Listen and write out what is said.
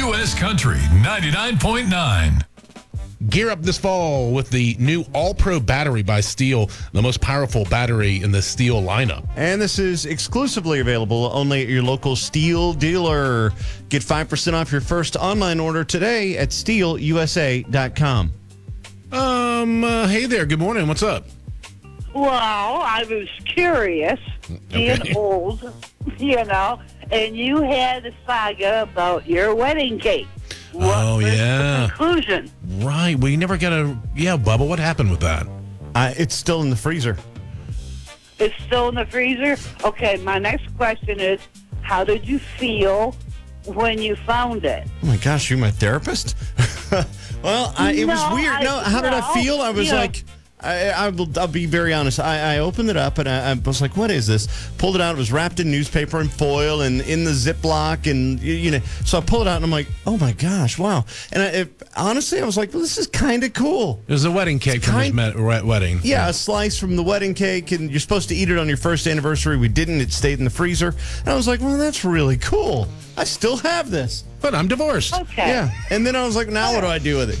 U.S. Country 99.9. Gear up this fall with the new All-Pro battery by Steel, the most powerful battery in the Steel lineup. And this is exclusively available only at your local Steel dealer. Get 5% off your first online order today at steelusa.com. Hey there. Good morning. What's up? Well, I was curious, being old, and you had a saga about your wedding cake. What was the conclusion? Right. Well, you never got Bubba, what happened with that? It's still in the freezer. It's still in the freezer? Okay, my next question is, how did you feel when you found it? Oh, my gosh, you're my therapist? Well, it was weird. How did I feel? I was like... I'll be very honest. I opened it up and I was like, what is this? Pulled it out. It was wrapped in newspaper and foil and in the Ziploc. And, so I pulled it out and I'm like, oh my gosh, wow. And honestly, I was like, well, this is kind of cool. It was a wedding cake from his wedding. Yeah, a slice from the wedding cake. And you're supposed to eat it on your first anniversary. We didn't. It stayed in the freezer. And I was like, well, that's really cool. I still have this. But I'm divorced. Okay. Yeah. And then I was like, now what do I do with it?